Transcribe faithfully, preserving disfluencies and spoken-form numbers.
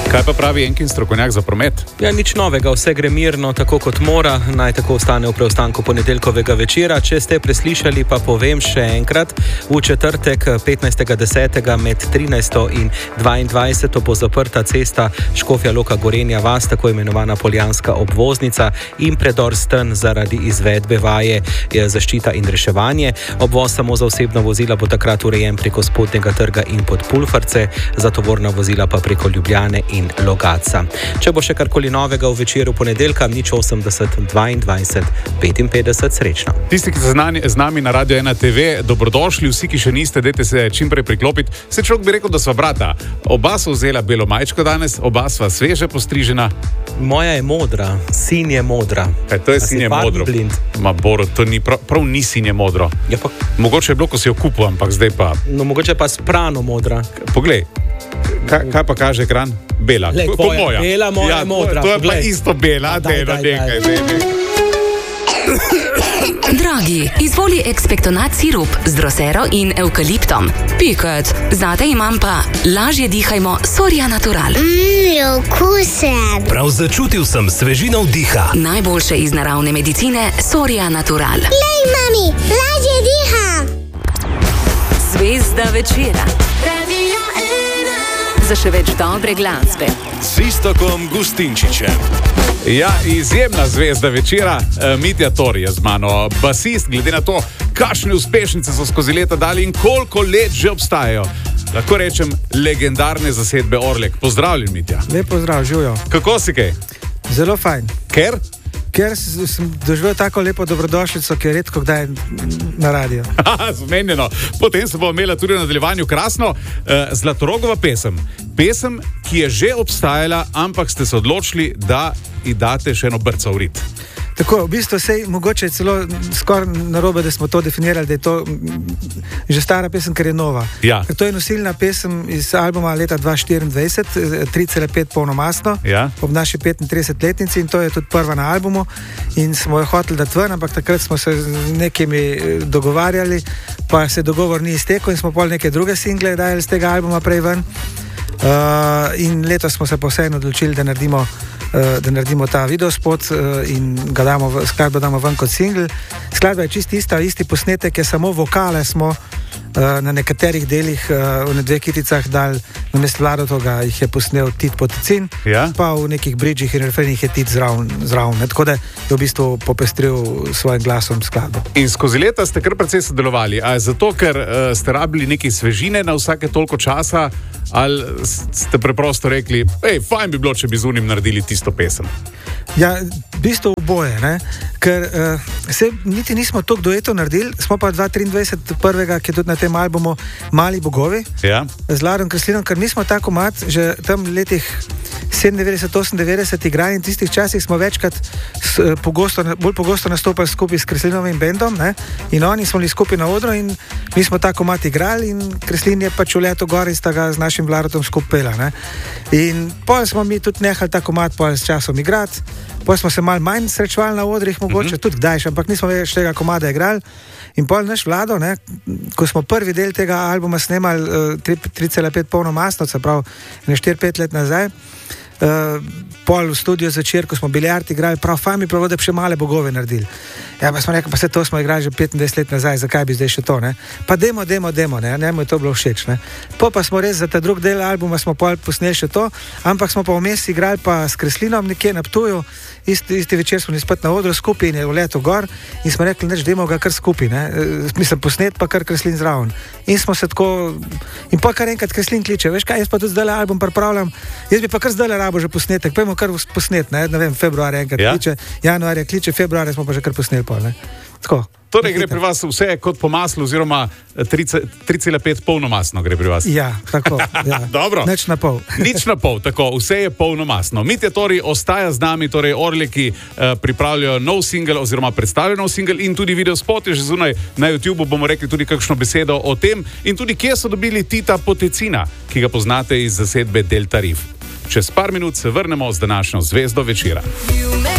Kaj pa pravi Enkin strokovnjak za promet? Ja, nič novega, vse gre mirno, tako kot mora, naj tako ostane v preostanku ponedeljkovega večera. Če ste preslišali, pa povem še enkrat, v četrtek petnajstega desetega med trinajsto in dvaindvajseto bo zaprta cesta Škofja Loka Gorenja vas, tako imenovana Poljanska obvoznica in predor Sten zaradi izvedbe vaje zaščita in reševanje. Obvoz samo za osebna vozila bo takrat urejen preko Spodnjega trga in pod Pulfarce, za tovorna vozila pa preko Ljubljane in Logatca. Če bo še karkoli novega v večeru ponedeljka, nič osemdeset dvaindvajset petinpetdeset, srečno. Tisti, ki ste z nami na Radio ena te ve, dobrodošli, vsi, ki še niste, dajte se čimprej priklopiti. Se človek bi rekel, da sva brata. Oba so vzela belo majčko danes, oba sva sveže postrižena. Moja je modra, sin je modra. Kaj, to je sin je modro. Ma Boro, to ni prav, prav ni sin je modro. Ja, pa... Mogoče je bilo, ko si jo kupil, ampak zdaj pa... No, mogoče pa sprano modra. Poglej, kaj, kaj pa kaže ekran? Bela. Lej, tvoja, moja. Bela, moja ja, je modra. To, to je Poglej. pa isto bela, daj, daj, daj, daj, daj. Dragi, izvoli ekspektonat sirup z drosero in evkaliptom. Piket, zate imam pa lažje dihajmo Soria Natural. Mmm, okusen. Prav začutil sem svežino vdiha. Najboljše iz naravne medicine Soria Natural. Lej, mami, lažje diham. Zvezda večera. Za še več dobre glasbe. S Iztokom Gustinčičem. Ja, izjemna zvezda večera, Mitja Tor je z mano, basist, glede na to, kakšne uspešnice so skozi leta dali in koliko let že obstajajo. Lahko rečem, legendarne zasedbe Orlek. Pozdravljen, Mitja. Lep pozdrav, živijo. Kako si kaj? Zelo fajn. Ker? Ker sem doživel tako lepo dobrodošlico, ki je redko kdaj na radiju. Zmenjeno. Potem se bo imela tudi v nadaljevanju krasno uh, Zlatorogova pesem. Pesem, ki je že obstajala, ampak ste se odločili, da ji date še eno brco v rit. Tako, v bistvu sej, mogoče je celo skoraj narobe, da smo to definirali, da je to že stara pesem, ker je nova. Ja. Ker to je nosilna pesem iz albuma leta dva tisoč štiriindvajset, tri cela pet polnomasno, ja. Ob naši petintridesetletnici in to je tudi prva na albumu in smo jo hoteli dati ven, ampak takrat smo se z nekimi dogovarjali, pa se dogovor ni iztekel in smo pol neke druge single dajali z tega albuma prej ven. Uh, in letos smo se pa vseeno odločili, da naredimo da naredimo ta videospot in ga damo, skladbo damo ven kot single. Skladba je čist ista, isti posnetek, je samo vokale smo na nekaterih delih v dveh kiticah dal, namesto Vladotoga jih je posnel Tit Potecin, ja? Pa v nekih bridžih in refrenih je Tit zraven, zraven. Tako da je v bistvu popestril svojim glasom skladbo. In skozi leta ste kar precej sodelovali. A je zato, ker uh, ste rabili neke svežine na vsake toliko časa, ali ste preprosto rekli, hej, fajn bi bilo, če bi z unim naredili tisto pesem? Ja, v bistvu oboje, ne? Ker uh, se niti nismo toliko duetov naredili, smo pa dva tisoč triindvajset prvega, ki je tudi na tem albumu Mali bogovi, ja. Z Ladom Kreslinom, ker mi smo tako mat, že tam letih sedemindevetdeset osemindevetdeset igrali in tistih časih smo večkrat s, pogosto, bolj pogosto nastopali skupaj s Kreslinovim bendom, ne? In oni smo bili skupaj na odru in mi smo tako mat igrali in Kreslin je pač v leto gor in sta ga z našim Vladom skupaj pela, ne? In pol smo mi tudi nehali tako mat pol s časom igrati, pol smo se malo manj srečevali na odrih, mogoče mm-hmm. tudi kdaj, ampak nismo več tega komada igrali. In pol naš Vlado, ne, ko smo prvi del tega albuma snemali uh, tri cela pet polnomasno, se pravi ne štiri pet let nazaj, uh, pol v studiu zvečer, ko smo biljard igrali, prav fajn mi prav, da bi še male bogove naredili. Ja, pa smo rekli, pa se to smo igrali že petindvajset let nazaj, zakaj bi zdaj še to, ne? Pa demo, demo, demo, ne, njemu je to bilo všeč, ne. Po pa smo res za ta drug del albuma smo pol posneli še to, ampak smo pa vmes igrali pa s Kreslinom nekje na Ptuju, isti, isti večer smo spet na odru skupaj in je v leto gor in smo rekli, neč, demo ga kar skupaj, ne, mislim, posnet pa kar Kreslin zraven. In smo se tako, in pa kar enkrat Kreslin kliče, veš kaj, jaz pa tudi zdaj album pripravljam, jaz bi pa kar zdaj rabo že posnetek, pojmo kar posnet, ne, ne vem, februarja enkrat ja? kliče, januarja kliče, februarja smo pa že kar posneli pol, ne. Tako. Torej gre pri vas vse kot po maslu, oziroma tri cela pet polnomasno gre pri vas. Ja, tako. Ja. Dobro. Nič na pol. Nič na pol, tako, vse je polnomasno. Mitja Tor ostaja z nami, torej Orleki eh, pripravljajo nov single oziroma predstavljajo nov single in tudi videospot je že zunaj na YouTubeu, bomo rekli tudi kakšno besedo o tem in tudi kje so dobili Tita Potecina, ki ga poznate iz zasedbe Delta Riff. Čez par minut se vrnemo z današnjo zvezdo večera.